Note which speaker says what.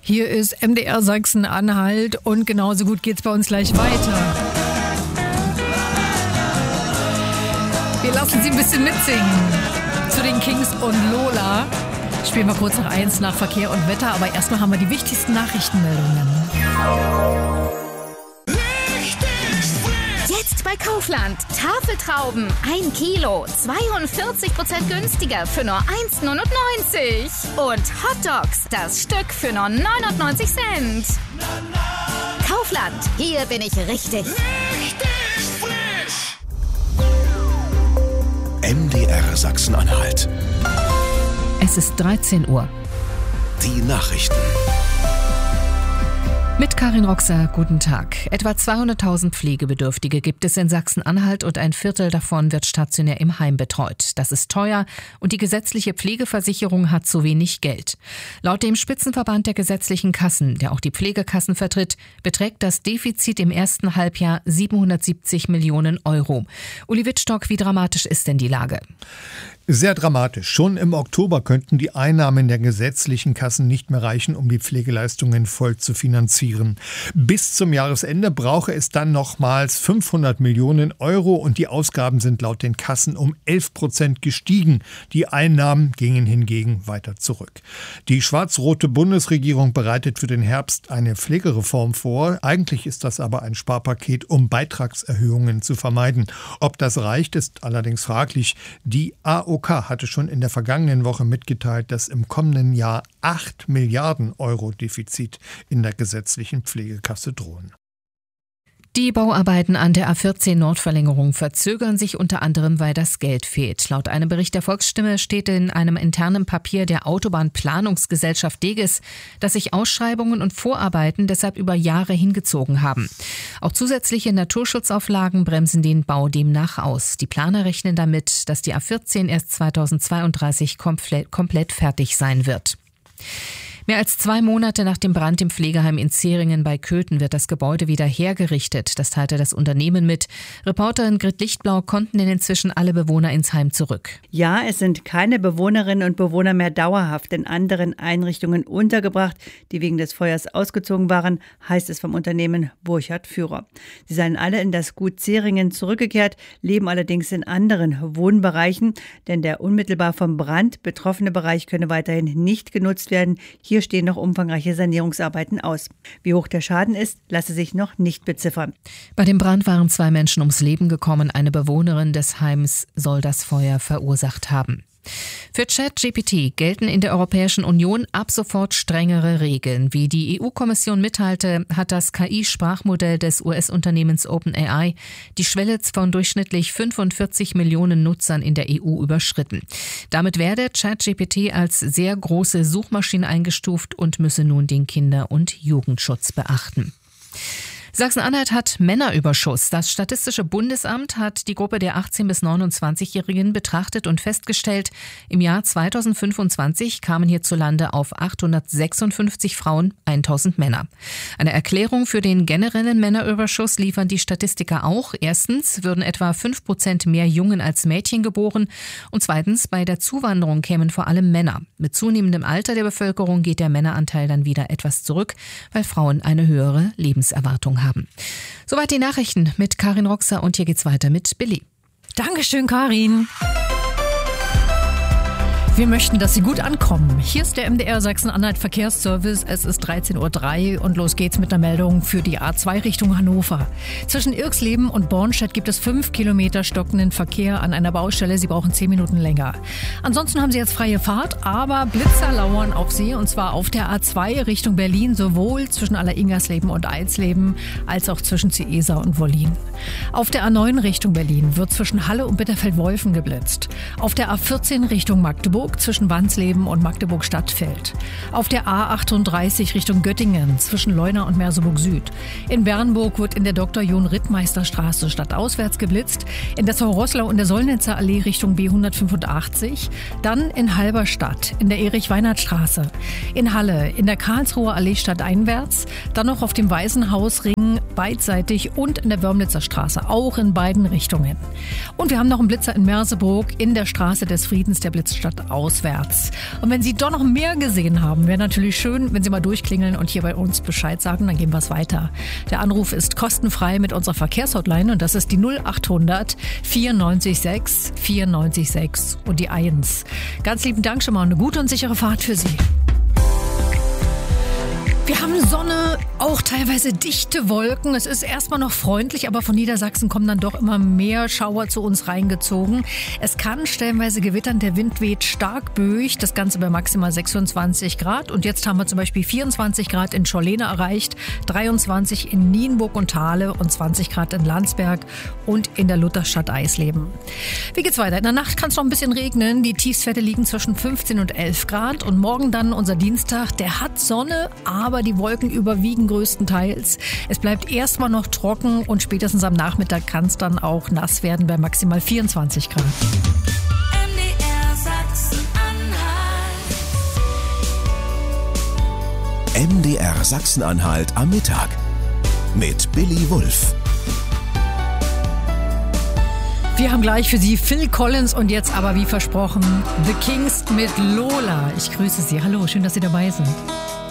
Speaker 1: Hier ist MDR Sachsen-Anhalt und genauso gut geht's bei uns gleich weiter. Wir lassen Sie ein bisschen mitsingen zu den Kings und Lola. Spielen wir kurz nach 1 nach Verkehr und Wetter, aber erstmal haben wir die wichtigsten Nachrichtenmeldungen.
Speaker 2: Jetzt bei Kaufland. Tafeltrauben 1 Kilo, 42% günstiger für nur 1,99 €. Und Hotdogs, das Stück für nur 99 Cent. Kaufland, hier bin ich richtig.
Speaker 3: MDR Sachsen-Anhalt.
Speaker 4: Es ist 13 Uhr.
Speaker 3: Die Nachrichten.
Speaker 4: Mit Karin Roxer, guten Tag. Etwa 200.000 Pflegebedürftige gibt es in Sachsen-Anhalt und ein Viertel davon wird stationär im Heim betreut. Das ist teuer und die gesetzliche Pflegeversicherung hat zu wenig Geld. Laut dem Spitzenverband der gesetzlichen Kassen, der auch die Pflegekassen vertritt, beträgt das Defizit im ersten Halbjahr 770 Millionen €. Uli Wittstock, wie dramatisch ist denn die Lage?
Speaker 5: Sehr dramatisch. Schon im Oktober könnten die Einnahmen der gesetzlichen Kassen nicht mehr reichen, um die Pflegeleistungen voll zu finanzieren. Bis zum Jahresende brauche es dann nochmals 500 Millionen € und die Ausgaben sind laut den Kassen um 11% gestiegen. Die Einnahmen gingen hingegen weiter zurück. Die schwarz-rote Bundesregierung bereitet für den Herbst eine Pflegereform vor. Eigentlich ist das aber ein Sparpaket, um Beitragserhöhungen zu vermeiden. Ob das reicht, ist allerdings fraglich. Die AOK hatte schon in der vergangenen Woche mitgeteilt, dass im kommenden Jahr 8 Milliarden € Defizit in der gesetzlichen Pflegekasse drohen.
Speaker 4: Die Bauarbeiten an der A14-Nordverlängerung verzögern sich unter anderem, weil das Geld fehlt. Laut einem Bericht der Volksstimme steht in einem internen Papier der Autobahnplanungsgesellschaft Deges, dass sich Ausschreibungen und Vorarbeiten deshalb über Jahre hingezogen haben. Auch zusätzliche Naturschutzauflagen bremsen den Bau demnach aus. Die Planer rechnen damit, dass die A14 erst 2032 komplett fertig sein wird. Mehr als 2 Monate nach dem Brand im Pflegeheim in Zeringen bei Köthen wird das Gebäude wieder hergerichtet. Das teilte das Unternehmen mit. Reporterin Grit Lichtblau konnten denn inzwischen alle Bewohner ins Heim zurück.
Speaker 6: Ja, es sind keine Bewohnerinnen und Bewohner mehr dauerhaft in anderen Einrichtungen untergebracht, die wegen des Feuers ausgezogen waren, heißt es vom Unternehmen Burchard Führer. Sie seien alle in das Gut Zeringen zurückgekehrt, leben allerdings in anderen Wohnbereichen, denn der unmittelbar vom Brand betroffene Bereich könne weiterhin nicht genutzt werden. Hier stehen noch umfangreiche Sanierungsarbeiten aus. Wie hoch der Schaden ist, lasse sich noch nicht beziffern.
Speaker 4: Bei dem Brand waren 2 Menschen ums Leben gekommen. Eine Bewohnerin des Heims soll das Feuer verursacht haben. Für ChatGPT gelten in der Europäischen Union ab sofort strengere Regeln. Wie die EU-Kommission mitteilte, hat das KI-Sprachmodell des US-Unternehmens OpenAI die Schwelle von durchschnittlich 45 Millionen Nutzern in der EU überschritten. Damit werde ChatGPT als sehr große Suchmaschine eingestuft und müsse nun den Kinder- und Jugendschutz beachten. Sachsen-Anhalt hat Männerüberschuss. Das Statistische Bundesamt hat die Gruppe der 18- bis 29-Jährigen betrachtet und festgestellt, im Jahr 2025 kamen hierzulande auf 856 Frauen 1000 Männer. Eine Erklärung für den generellen Männerüberschuss liefern die Statistiker auch. Erstens würden etwa 5% mehr Jungen als Mädchen geboren und zweitens bei der Zuwanderung kämen vor allem Männer. Mit zunehmendem Alter der Bevölkerung geht der Männeranteil dann wieder etwas zurück, weil Frauen eine höhere Lebenserwartung haben. Soweit die Nachrichten mit Karin Roxer und hier geht's weiter mit Billy.
Speaker 1: Dankeschön, Karin. Wir möchten, dass Sie gut ankommen. Hier ist der MDR Sachsen-Anhalt Verkehrsservice. Es ist 13:03 Uhr und los geht's mit einer Meldung für die A2 Richtung Hannover. Zwischen Irxleben und Bornstedt gibt es 5 Kilometer stockenden Verkehr an einer Baustelle. Sie brauchen 10 Minuten länger. Ansonsten haben Sie jetzt freie Fahrt, aber Blitzer lauern auf Sie und zwar auf der A2 Richtung Berlin, sowohl zwischen Alleringersleben und Eisleben als auch zwischen Ciesa und Wollin. Auf der A9 Richtung Berlin wird zwischen Halle und Bitterfeld-Wolfen geblitzt. Auf der A14 Richtung Magdeburg zwischen Wansleben und Magdeburg-Stadtfeld. Auf der A38 Richtung Göttingen zwischen Leuna und Merseburg Süd. In Bernburg wird in der Dr. John-Rittmeister-Straße stadtauswärts geblitzt. In der Zau-Roßlau und der Sollnitzer Allee Richtung B185. Dann in Halberstadt in der Erich-Weinert-Straße. In Halle in der Karlsruher Allee stadteinwärts. Dann noch auf dem Weißenhausring beidseitig und in der Wörmlitzer Straße. Auch in beiden Richtungen. Und wir haben noch einen Blitzer in Merseburg in der Straße des Friedens, der blitzt stadtauswärts auswärts. Und wenn Sie doch noch mehr gesehen haben, wäre natürlich schön, wenn Sie mal durchklingeln und hier bei uns Bescheid sagen, dann geben wir es weiter. Der Anruf ist kostenfrei mit unserer Verkehrshotline und das ist die 0800 94 6 94 6 und die 1. Ganz lieben Dank schon mal und eine gute und sichere Fahrt für Sie. Wir haben Sonne, auch teilweise dichte Wolken. Es ist erstmal noch freundlich, aber von Niedersachsen kommen dann doch immer mehr Schauer zu uns reingezogen. Es kann stellenweise gewittern, der Wind weht stark böig, das Ganze bei maximal 26 Grad. Und jetzt haben wir zum Beispiel 24 Grad in Schorlene erreicht, 23 in Nienburg und Thale und 20 Grad in Landsberg und in der Lutherstadt Eisleben. Wie geht's weiter? In der Nacht kann es noch ein bisschen regnen. Die Tiefstwerte liegen zwischen 15 und 11 Grad. Und morgen dann unser Dienstag, der hat Sonne, aber die Wolken überwiegen größtenteils. Es bleibt erstmal noch trocken und spätestens am Nachmittag kann es dann auch nass werden bei maximal 24 Grad.
Speaker 3: MDR Sachsen-Anhalt am Mittag mit Billy Wulff.
Speaker 1: Wir haben gleich für Sie Phil Collins und jetzt aber wie versprochen The Kings mit Lola. Ich grüße Sie. Hallo, schön, dass Sie dabei sind.